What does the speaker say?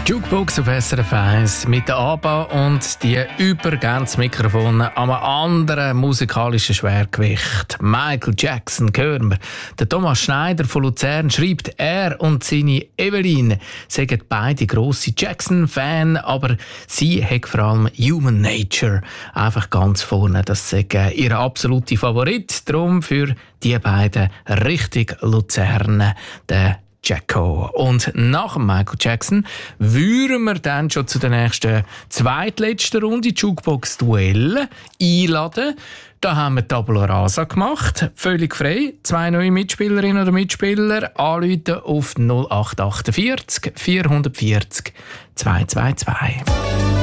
Jukebox auf SRF 1 mit der ABBA und die Übergänzmikrofone am anderen musikalischen Schwergewicht. Michael Jackson hören wir. Der Thomas Schneider von Luzern schreibt, er und seine Evelyn sind beide grosse Jackson-Fan, aber sie hat vor allem Human Nature einfach ganz vorne. Das ist ihr absoluter Favorit. Darum für die beiden richtig Luzern der Jacko. Und nach dem Michael Jackson würden wir dann schon zu der nächsten zweitletzten Runde Jukebox Duell einladen. Da haben wir Tabula Rasa gemacht, völlig frei. 2 neue Mitspielerinnen oder Mitspieler anrufen auf 0848 440 222.